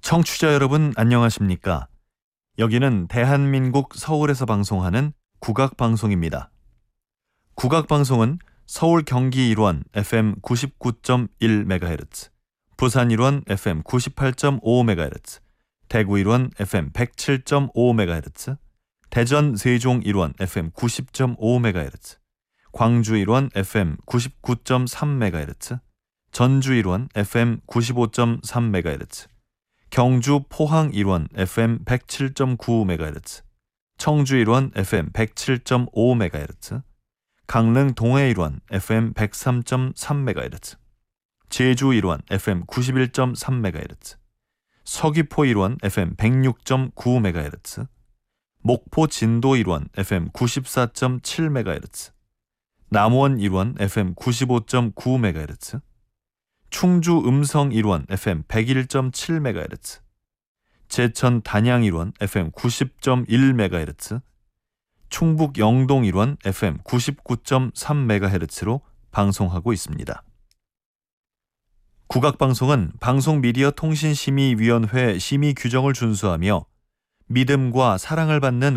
청취자 여러분 안녕하십니까? 여기는 대한민국 서울에서 방송하는 국악방송입니다. 국악방송은 서울 경기 일원 FM 99.1MHz, 부산 일원 FM 98.5MHz, 대구 일원 FM 107.5MHz, 대전 세종 일원 FM 90.5MHz, 광주 일원 FM 99.3MHz, 전주 일원 FM 95.3MHz, 경주 포항 일원 FM 107.9MHz, 청주 일원 FM 107.5MHz, 강릉 동해 일원 FM 103.3MHz, 제주 일원 FM 91.3MHz, 서귀포 일원 FM 106.9MHz, 목포 진도 일원 FM 94.7MHz, 남원 일원 FM 95.9MHz, 충주 음성 일원 FM 101.7MHz, 제천 단양 일원 FM 90.1MHz, 충북 영동 일원 FM 99.3MHz로 방송하고 있습니다. 국악방송은 방송미디어통신심의위원회 심의 규정을 준수하며 믿음과 사랑을 받는